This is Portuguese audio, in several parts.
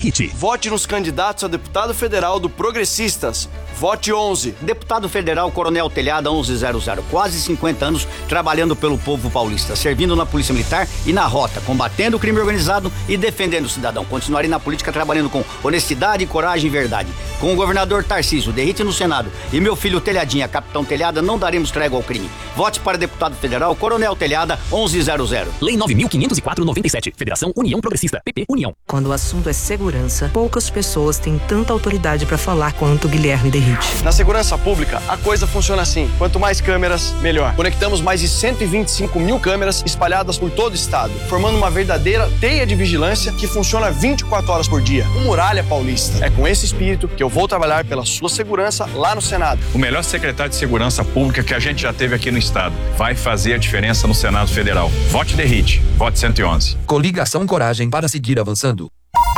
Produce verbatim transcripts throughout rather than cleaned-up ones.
Derrite. Vote nos candidatos a deputado federal do Progressistas. Vote onze. Deputado Federal Coronel Telhada onze zero zero, quase cinquenta anos trabalhando pelo povo paulista, servindo na Polícia Militar e na Rota, combatendo o crime organizado e defendendo o cidadão. Continuarei na política trabalhando com honestidade, coragem e verdade. Com o governador Tarcísio, Derrite no Senado e meu filho Telhadinha, Capitão Telhada, não daremos trégua ao crime. Vote para deputado federal Coronel Telhada onze zero zero. Lei nove mil quinhentos e quatro noventa e sete. Federação União Progressista. P P União. Quando o assunto é segurança, poucas pessoas têm tanta autoridade para falar quanto Guilherme Derrite. Na segurança pública, a coisa funciona assim. Quanto mais câmeras, melhor. Conectamos mais de cento e vinte e cinco mil câmeras espalhadas por todo o estado, formando uma verdadeira teia de vigilância que funciona vinte e quatro horas por dia. O Muralha Paulista. É com esse espírito que eu vou trabalhar pela sua segurança lá no Senado. O melhor secretário de segurança pública que a gente já teve aqui no estado. Vai fazer a diferença no Senado Federal. Vote Derrite. Vote cento e onze. Coligação Coragem para seguir avançando.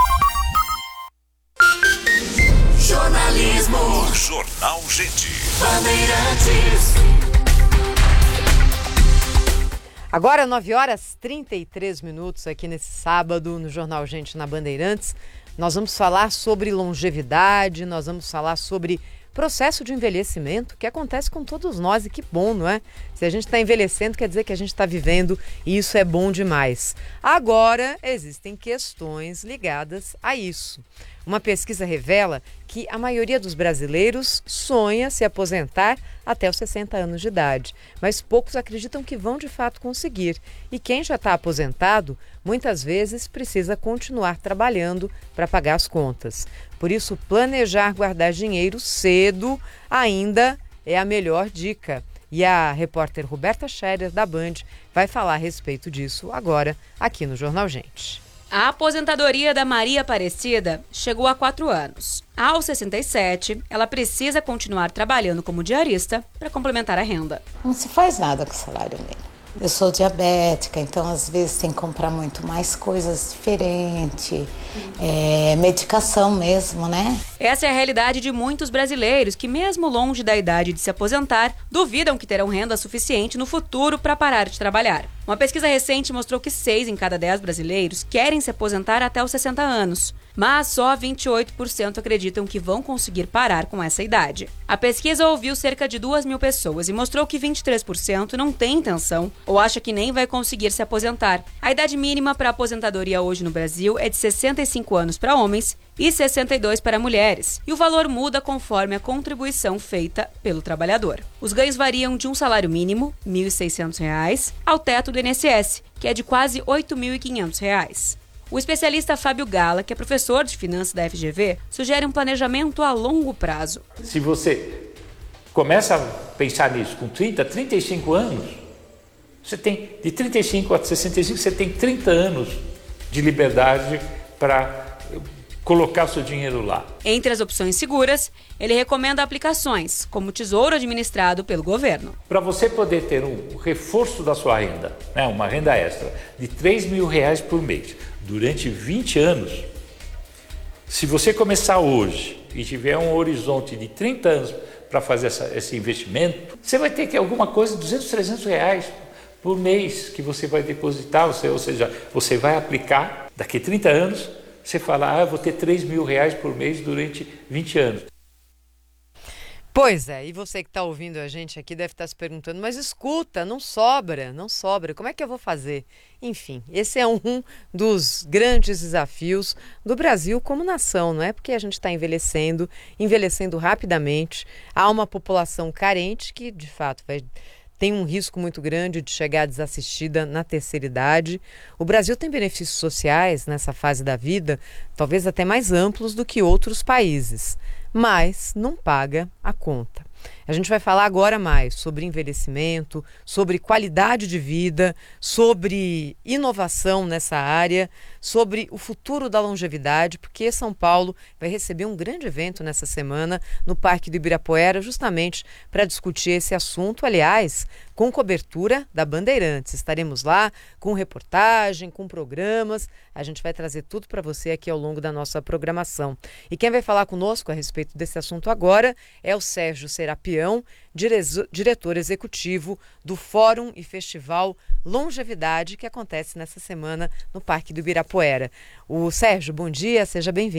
Jornalismo. Jornal Gente. Bandeirantes. Agora nove horas e trinta e três minutos aqui nesse sábado no Jornal Gente na Bandeirantes. Nós vamos falar sobre longevidade, nós vamos falar sobre processo de envelhecimento que acontece com todos nós e que bom, não é? Se a gente está envelhecendo, quer dizer que a gente está vivendo e isso é bom demais. Agora, existem questões ligadas a isso. Uma pesquisa revela que a maioria dos brasileiros sonha se aposentar até os sessenta anos de idade, mas poucos acreditam que vão de fato conseguir. E quem já está aposentado, muitas vezes precisa continuar trabalhando para pagar as contas. Por isso, planejar guardar dinheiro cedo ainda é a melhor dica. E a repórter Roberta Scherer, da Band, vai falar a respeito disso agora aqui no Jornal Gente. A aposentadoria da Maria Aparecida chegou há quatro anos. Aos sessenta e sete, ela precisa continuar trabalhando como diarista para complementar a renda. Não se faz nada com o salário mínimo. Eu sou diabética, então às vezes tem que comprar muito mais coisas diferentes, é, medicação mesmo, né? Essa é a realidade de muitos brasileiros que, mesmo longe da idade de se aposentar, duvidam que terão renda suficiente no futuro para parar de trabalhar. Uma pesquisa recente mostrou que seis em cada dez brasileiros querem se aposentar até os sessenta anos, mas só vinte e oito por cento acreditam que vão conseguir parar com essa idade. A pesquisa ouviu cerca de duas mil pessoas e mostrou que vinte e três por cento não tem intenção ou acha que nem vai conseguir se aposentar. A idade mínima para aposentadoria hoje no Brasil é de sessenta e cinco anos para homens e sessenta e dois para mulheres, e o valor muda conforme a contribuição feita pelo trabalhador. Os ganhos variam de um salário mínimo, mil e seiscentos reais, ao teto do I N S S, que é de quase oito mil e quinhentos reais. O especialista Fábio Gala, que é professor de finanças da F G V, sugere um planejamento a longo prazo. Se você começa a pensar nisso com trinta, trinta e cinco anos, você tem de trinta e cinco a sessenta e cinco, você tem trinta anos de liberdade para colocar o seu dinheiro lá. Entre as opções seguras, ele recomenda aplicações, como o Tesouro administrado pelo governo. Para você poder ter um reforço da sua renda, né, uma renda extra, de três mil reais por mês, durante vinte anos, se você começar hoje e tiver um horizonte de trinta anos para fazer essa, esse investimento, você vai ter que alguma coisa de duzentos, trezentos reais por mês que você vai depositar, ou seja, você vai aplicar daqui a trinta anos. Você fala, ah, eu vou ter três mil reais por mês durante vinte anos. Pois é, e você que está ouvindo a gente aqui deve estar se perguntando, mas escuta, não sobra, não sobra, como é que eu vou fazer? Enfim, esse é um dos grandes desafios do Brasil como nação, não é? Porque a gente está envelhecendo, envelhecendo rapidamente, há uma população carente que, de fato, vai... tem um risco muito grande de chegar desassistida na terceira idade. O Brasil tem benefícios sociais nessa fase da vida, talvez até mais amplos do que outros países, mas não paga a conta. A gente vai falar agora mais sobre envelhecimento, sobre qualidade de vida, sobre inovação nessa área, sobre o futuro da longevidade, porque São Paulo vai receber um grande evento nessa semana no Parque do Ibirapuera, justamente para discutir esse assunto, aliás, com cobertura da Bandeirantes. Estaremos lá com reportagem, com programas, a gente vai trazer tudo para você aqui ao longo da nossa programação. E quem vai falar conosco a respeito desse assunto agora é o Sérgio Serapião, diretor executivo do Fórum e Festival Longevidade, que acontece nessa semana no Parque do Ibirapuera. O Sérgio, bom dia, seja bem-vindo.